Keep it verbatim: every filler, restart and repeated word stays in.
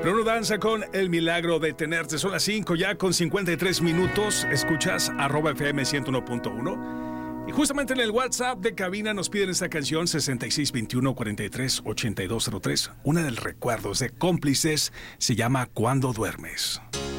Bruno Danza con El Milagro de Tenerte. Son las cinco ya con cincuenta y tres minutos. Escuchas arroba F M ciento uno punto uno. Y justamente en el WhatsApp de cabina nos piden esta canción sesenta y seis veintiuno cuarenta y tres ochenta y dos cero tres. Una de los recuerdos de Cómplices se llama Cuando duermes.